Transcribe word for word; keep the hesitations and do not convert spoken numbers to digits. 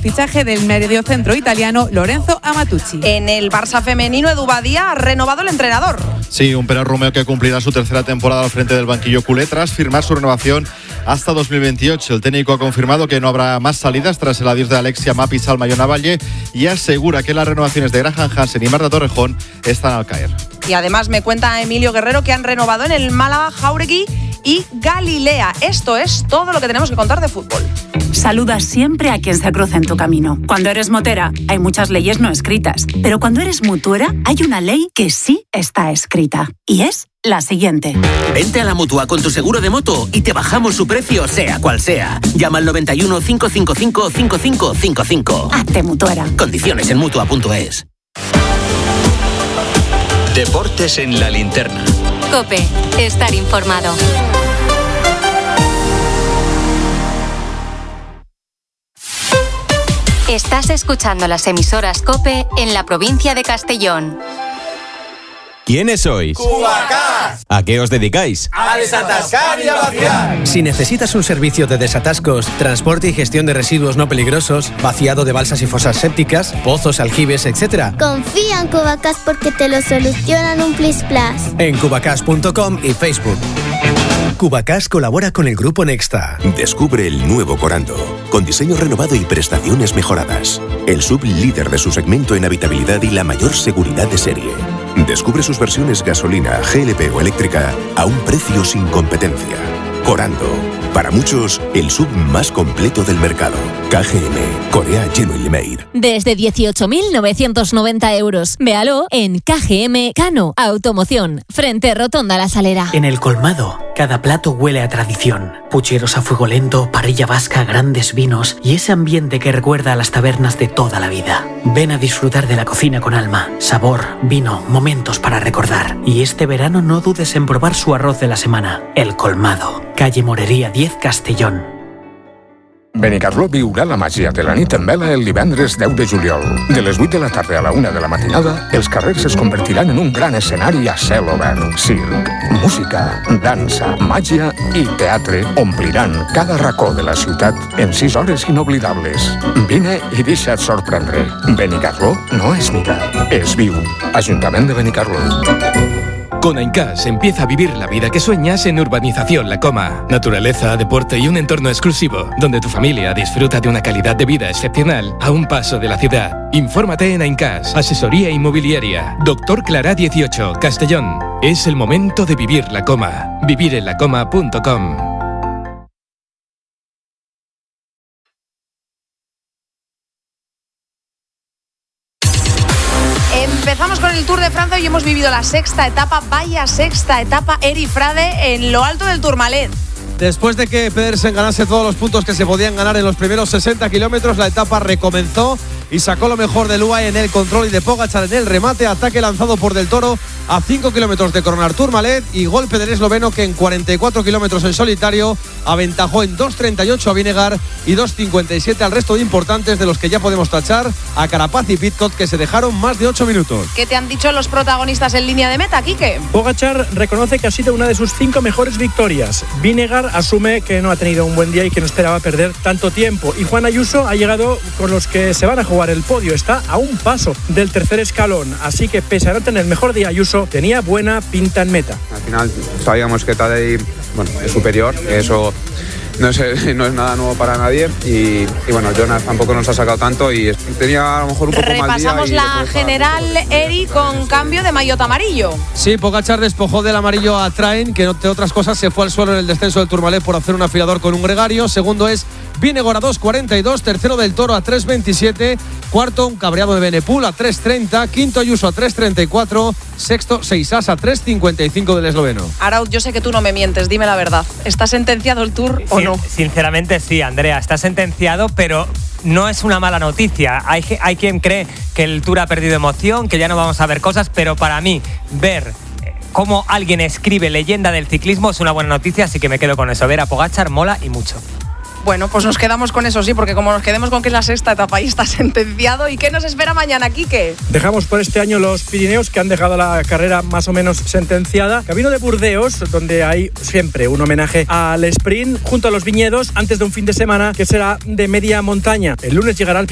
fichaje del mediocentro italiano Lorenzo Amatucci. En el Barça femenino, Edu Badía ha renovado el entrenador. Sí, un Pérez Romeo que cumplirá su tercera temporada al frente del banquillo culé tras firmar su renovación hasta dos mil veintiocho. El técnico ha confirmado que no habrá más salidas tras el adiós de Alexia Mapi, Salma y Ona Valle y asegura que las renovaciones de Graham Hansen y Marta Torrejón están al caer. Y además me cuenta Emilio Guerrero que han renovado en el Málaga Jáuregui y Galilea. Esto es todo lo que tenemos que contar de fútbol. Saluda siempre a quien se cruza en tu camino. Cuando eres motera, hay muchas leyes no escritas. Pero cuando eres mutuera, hay una ley que sí está escrita. Y es la siguiente. Vente a la Mutua con tu seguro de moto y te bajamos su precio, sea cual sea. Llama al noventa y uno, cinco cinco cinco, cinco cinco cinco cinco. Hazte mutuera. Condiciones en mutua punto es. Deportes en la linterna. COPE. Estar informado. Estás escuchando las emisoras COPE en la provincia de Castellón. ¿Quiénes sois? ¡Cubacás! ¿A qué os dedicáis? ¡A desatascar y a vaciar! Si necesitas un servicio de desatascos, transporte y gestión de residuos no peligrosos, vaciado de balsas y fosas sépticas, pozos, aljibes, etcétera, confía en Cubacás porque te lo solucionan un plis plas. En cubacás punto com y Facebook. Cubacás colabora con el Grupo Nexta. Descubre el nuevo Corando, con diseño renovado y prestaciones mejoradas. El sub líder de su segmento en habitabilidad y la mayor seguridad de serie. Descubre sus versiones gasolina, G L P o eléctrica a un precio sin competencia. Corando. Para muchos, el sub más completo del mercado. K G M. Korea Genuine Made. Desde dieciocho mil novecientos noventa euros. Véalo en K G M Cano Automoción. Frente Rotonda La Salera. En el colmado, cada plato huele a tradición. Pucheros a fuego lento, parrilla vasca, grandes vinos y ese ambiente que recuerda a las tabernas de toda la vida. Ven a disfrutar de la cocina con alma. Sabor, vino, momentos para recordar. Y este verano no dudes en probar su arroz de la semana. El Colmado. Calle Morería diez, Castellón. Benicarló viurà la màgia de la nit en vela el divendres deu de juliol. De les vuit de la tarda a la una de la matinada, els carrers es convertiran en un gran escenari a cel obert. Circ, música, dansa, màgia i teatre ompliran cada racó de la ciutat en sis hores inoblidables. Vine i deixa't sorprendre. Benicarló no és mirar, és viu. Ajuntament de Benicarló. Con Aincas empieza a vivir la vida que sueñas en Urbanización La Coma. Naturaleza, deporte y un entorno exclusivo, donde tu familia disfruta de una calidad de vida excepcional a un paso de la ciudad. Infórmate en Aincas, asesoría inmobiliaria. Doctor Clará dieciocho, Castellón. Es el momento de vivir La Coma. vivir en la coma punto com. Empezamos con el Tour de Francia y hemos vivido la sexta etapa, vaya sexta etapa, Eri Frade, en lo alto del Tourmalet. Después de que Pedersen ganase todos los puntos que se podían ganar en los primeros sesenta kilómetros, la etapa recomenzó y sacó lo mejor de U A E en el control y de Pogačar en el remate. Ataque lanzado por Del Toro a cinco kilómetros de coronar Tourmalet y golpe del esloveno que en cuarenta y cuatro kilómetros en solitario aventajó en dos treinta y ocho a Vinegar y dos cincuenta y siete al resto de importantes, de los que ya podemos tachar a Carapaz y Pidcock, que se dejaron más de ocho minutos. ¿Qué te han dicho los protagonistas en línea de meta, Quique? Pogačar reconoce que ha sido una de sus cinco mejores victorias. Vinegar asume que no ha tenido un buen día y que no esperaba perder tanto tiempo. Y Juan Ayuso ha llegado con los que se van a jugar el podio. Está a un paso del tercer escalón. Así que pese a no tener el mejor día, Ayuso tenía buena pinta en meta. Al final sabíamos que Tadej, bueno, es superior. Eso no es, no es nada nuevo para nadie. Y, y bueno, Jonas tampoco nos ha sacado tanto y tenía a lo mejor un poco mal día. Repasamos la general, Eri, con cambio de maillot amarillo. Sí, Pogačar despojó del amarillo a Train, que entre otras cosas se fue al suelo en el descenso del Tourmalet por hacer un afilador con un gregario. Segundo es Vingegaard a dos cuarenta y dos, tercero Del Toro a tres veintisiete, cuarto un cabreado de Benepul a tres treinta, quinto Ayuso a tres treinta y cuatro, sexto Seisas a tres cincuenta y cinco del esloveno. Arauz, yo sé que tú no me mientes, dime la verdad. ¿Está sentenciado el Tour o sí, no? Sinceramente sí, Andrea, está sentenciado, pero no es una mala noticia. Hay, hay quien cree que el Tour ha perdido emoción, que ya no vamos a ver cosas, pero para mí ver cómo alguien escribe leyenda del ciclismo es una buena noticia, así que me quedo con eso. Ver a Pogačar mola y mucho. Bueno, pues nos quedamos con eso, sí, porque como nos quedemos con que es la sexta etapa y está sentenciado. ¿Y qué nos espera mañana, Quique? Dejamos por este año los Pirineos, que han dejado la carrera más o menos sentenciada. Camino de Burdeos, donde hay siempre un homenaje al sprint, junto a los viñedos, antes de un fin de semana que será de media montaña. El lunes llegará el